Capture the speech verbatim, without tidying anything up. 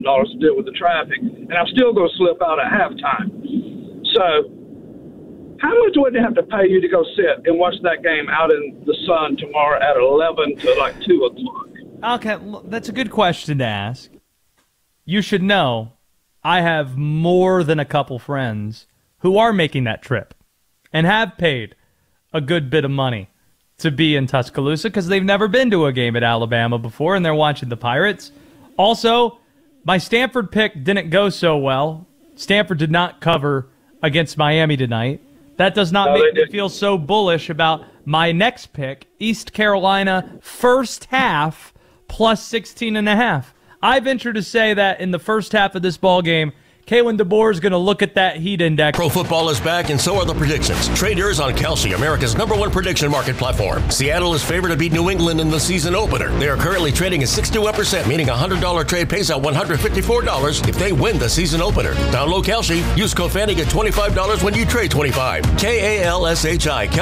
dollars to deal with the traffic, and I'm still going to slip out at halftime. So how much would they have to pay you to go sit and watch that game out in the sun tomorrow at eleven to like two o'clock? Okay, that's a good question to ask. You should know I have more than a couple friends who are making that trip and have paid a good bit of money to be in Tuscaloosa because they've never been to a game at Alabama before, and they're watching the Pirates. Also, my Stanford pick didn't go so well. Stanford did not cover against Miami tonight. That does not no, make me feel so bullish about my next pick, East Carolina first half plus sixteen and a half. I venture to say that in the first half of this ball game, Kalen DeBoer is going to look at that heat index. Pro football is back, and so are the predictions. Trade yours on Kalshi, America's number one prediction market platform. Seattle is favored to beat New England in the season opener. They are currently trading at sixty-one percent, meaning a one hundred dollars trade pays out one hundred fifty-four dollars if they win the season opener. Download Kalshi. Use code Fanning at twenty-five dollars when you trade twenty-five dollars. K A L S H I.